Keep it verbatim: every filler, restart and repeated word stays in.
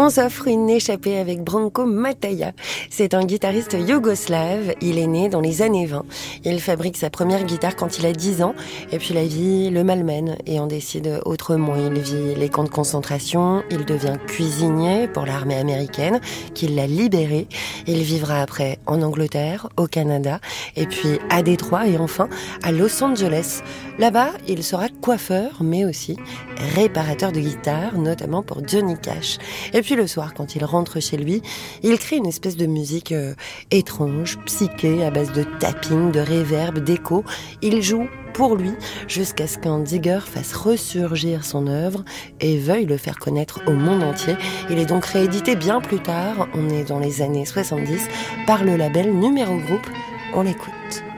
On s'offre une échappée avec Branko Mataja. C'est un guitariste yougoslave. Il est né dans les années vingt. Il fabrique sa première guitare quand il a dix ans. Et puis la vie le malmène et on décide autrement. Il vit les camps de concentration. Il devient cuisinier pour l'armée américaine qui l'a libéré. Il vivra après en Angleterre, au Canada et puis à Détroit et enfin à Los Angeles. Là-bas, il sera coiffeur mais aussi réparateur de guitare, notamment pour Johnny Cash. Et puis le soir, quand il rentre chez lui, il crée une espèce de musique euh, étrange, psyché, à base de tapping, de reverb, d'écho. Il joue pour lui jusqu'à ce qu'un digger fasse ressurgir son œuvre et veuille le faire connaître au monde entier. Il est donc réédité bien plus tard, on est dans les années soixante-dix, par le label Numéro Group. On l'écoute.